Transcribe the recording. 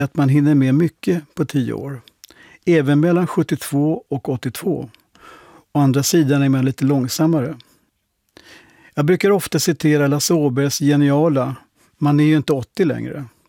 att man hinner med mycket på 10 år. Även mellan 72 och 82. Å andra sidan är man lite långsammare. Jag brukar ofta citera Lasse Åbergs geniala "Man är ju inte 80 längre".